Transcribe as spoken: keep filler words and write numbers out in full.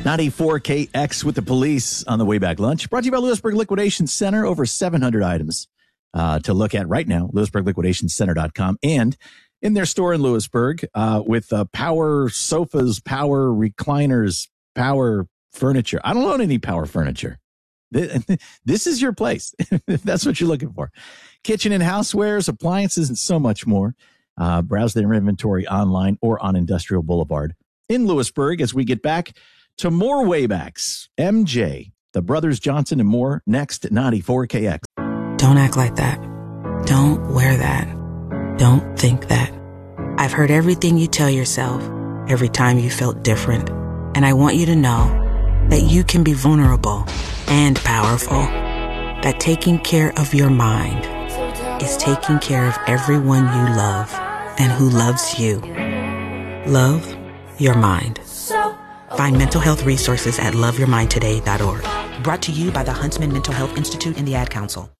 ninety-four K X with the police on the way back lunch. Brought to you by Lewisburg Liquidation Center. Over seven hundred items uh, to look at right now. Lewisburg Liquidation Center dot com. And in their store in Lewisburg uh, with uh, power sofas, power recliners, power furniture. I don't own any power furniture. This is your place. If that's what you're looking for. Kitchen and housewares, appliances, and so much more. Uh, browse their inventory online or on Industrial Boulevard in Lewisburg as we get back to more Waybacks. M J, the Brothers Johnson, and more next at ninety-four K X. Don't act like that. Don't wear that. Don't think that. I've heard everything you tell yourself every time you felt different. And I want you to know that you can be vulnerable and powerful. That taking care of your mind is taking care of everyone you love and who loves you. Love your mind. Find mental health resources at love your mind today dot org. Brought to you by the Huntsman Mental Health Institute and the Ad Council.